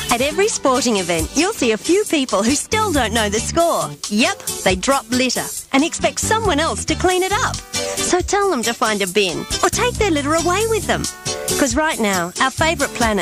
At every sporting event, you'll see a few people who still don't know the score. Yep, they drop litter and expect someone else to clean it up. So tell them to find a bin or take their litter away with them. Because right now, our favourite planet